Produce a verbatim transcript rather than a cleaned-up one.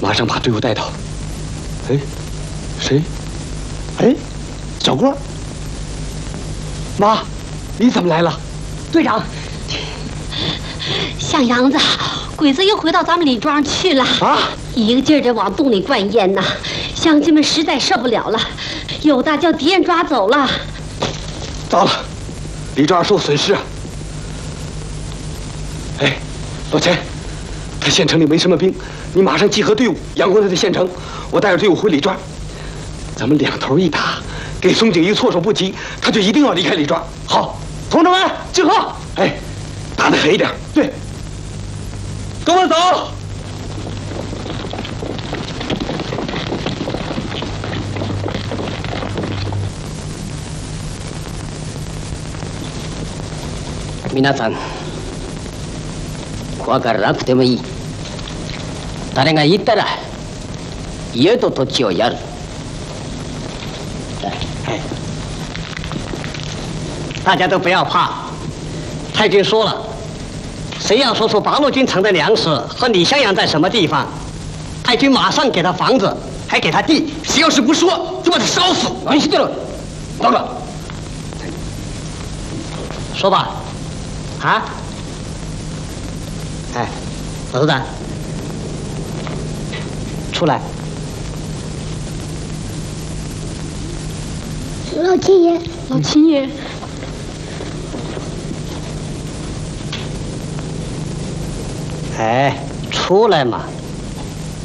马上把队伍带到。哎，谁？ 哎，小郭。 妈，你怎么来了？ 队长，像样子，鬼子又回到咱们李庄去了啊！一个劲儿的往洞里灌烟呐，乡亲们实在受不了了，有的叫敌人抓走了。 糟了，李庄受损失啊！哎，老钱，他县城里没什么兵，你马上集合队伍，杨过他的县城，我带着队伍回李庄。咱们两头一打，给松井一措手不及，他就一定要离开李庄。好，同志们集合！哎，打得狠一点。对，跟我走。 皆さん、怖がらなくてもいい。誰が言ったら家と土地をやる。大家都不要怕，太君说了，谁要说出八路军城的粮食和李襄阳在什么地方，太君马上给他房子，还给他地。谁要是不说，就把他烧死。安心了，等等，说吧。啊！哎，老头子，出来！ 老亲爷， 老亲爷， 哎，出来嘛！